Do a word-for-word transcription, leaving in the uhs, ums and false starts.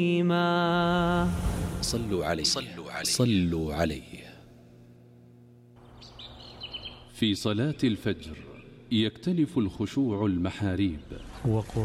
صلوا عليه صلوا عليه صلوا عليه. في صلاة الفجر يكتنف الخشوع المحاريب.